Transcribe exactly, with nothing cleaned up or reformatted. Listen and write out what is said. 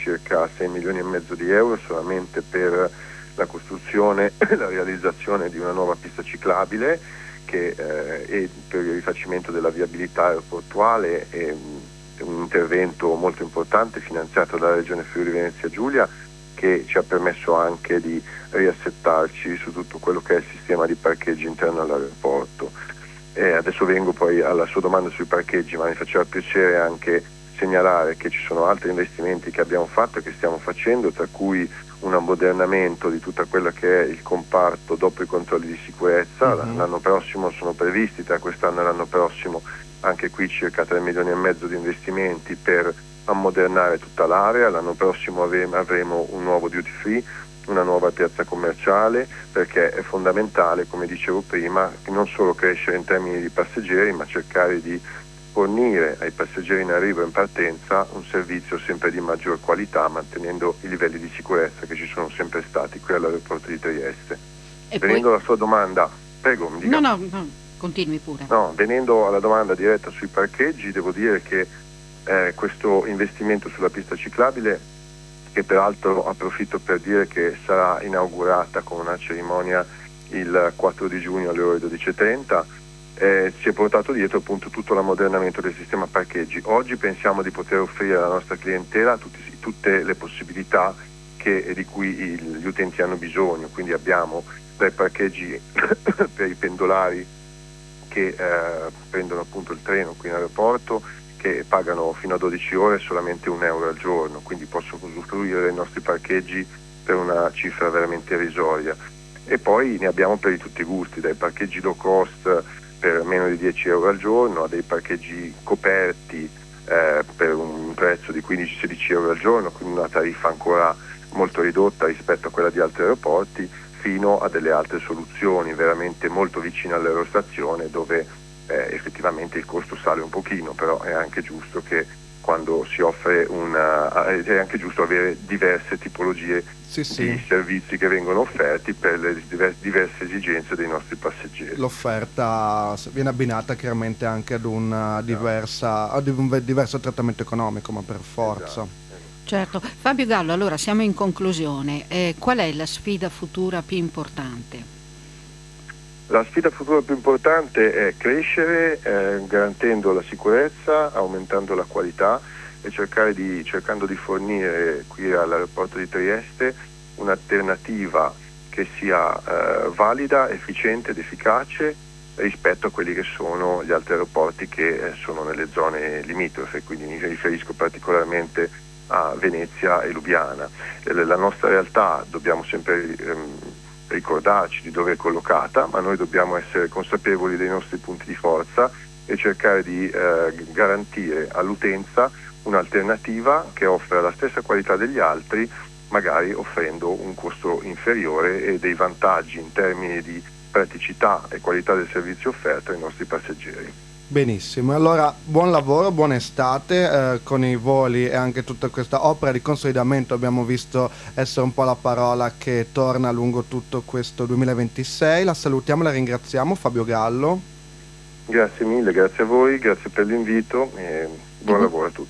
circa sei milioni e mezzo di euro solamente per la costruzione e la realizzazione di una nuova pista ciclabile che eh, e per il rifacimento della viabilità aeroportuale e un intervento molto importante finanziato dalla Regione Friuli Venezia Giulia, che ci ha permesso anche di riassettarci su tutto quello che è il sistema di parcheggi interno all'aeroporto. E adesso vengo poi alla sua domanda sui parcheggi, ma mi faceva piacere anche segnalare che ci sono altri investimenti che abbiamo fatto e che stiamo facendo, tra cui un ammodernamento di tutta quella che è il comparto dopo i controlli di sicurezza. Uh-huh. L'anno prossimo sono previsti, tra quest'anno e l'anno prossimo, anche qui circa tre milioni e mezzo di investimenti per ammodernare tutta l'area. L'anno prossimo avremo un nuovo duty free, una nuova piazza commerciale, perché è fondamentale, come dicevo prima, non solo crescere in termini di passeggeri, ma cercare di fornire ai passeggeri in arrivo e in partenza un servizio sempre di maggior qualità, mantenendo i livelli di sicurezza che ci sono sempre stati qui all'aeroporto di Trieste. E venendo poi... alla sua domanda, prego, mi dica. No, no, no, continui pure. No, venendo alla domanda diretta sui parcheggi, devo dire che eh, questo investimento sulla pista ciclabile, che peraltro approfitto per dire che sarà inaugurata con una cerimonia il quattro di giugno alle ore dodici e trenta, Eh, ci è portato dietro appunto tutto l'ammodernamento del sistema parcheggi. Oggi pensiamo di poter offrire alla nostra clientela tutti, tutte le possibilità che, di cui il, gli utenti hanno bisogno, quindi abbiamo dai parcheggi per i pendolari che eh, prendono appunto il treno qui in aeroporto, che pagano fino a dodici ore solamente un euro al giorno, quindi possono usufruire dei nostri parcheggi per una cifra veramente irrisoria. E poi ne abbiamo per tutti i gusti, dai parcheggi low cost per meno di dieci euro al giorno a dei parcheggi coperti eh, per un prezzo di quindici sedici euro al giorno, quindi una tariffa ancora molto ridotta rispetto a quella di altri aeroporti, fino a delle altre soluzioni veramente molto vicine all'aerostazione, dove eh, effettivamente il costo sale un pochino, però è anche giusto che quando si offre una è anche giusto avere diverse tipologie sì, sì. di servizi che vengono offerti per le diverse esigenze dei nostri passeggeri. L'offerta viene abbinata chiaramente anche ad una esatto. diversa ad un diverso trattamento economico, ma per forza. Esatto. Certo. Fabio Gallo, allora siamo in conclusione. Eh, qual è la sfida futura più importante? La sfida futura più importante è crescere eh, garantendo la sicurezza, aumentando la qualità e cercare di, cercando di fornire qui all'aeroporto di Trieste un'alternativa che sia eh, valida, efficiente ed efficace rispetto a quelli che sono gli altri aeroporti che eh, sono nelle zone limitrofe, quindi mi riferisco particolarmente a Venezia e Lubiana. Eh, la nostra realtà dobbiamo sempre ehm, ricordarci di dove è collocata, ma noi dobbiamo essere consapevoli dei nostri punti di forza e cercare di eh, garantire all'utenza un'alternativa che offra la stessa qualità degli altri, magari offrendo un costo inferiore e dei vantaggi in termini di praticità e qualità del servizio offerto ai nostri passeggeri. Benissimo, allora buon lavoro, buona estate eh, con i voli e anche tutta questa opera di consolidamento. Abbiamo visto essere un po' la parola che torna lungo tutto questo duemilaventisei. La salutiamo, la ringraziamo, Fabio Gallo. Grazie mille, grazie a voi, grazie per l'invito e buon lavoro a tutti.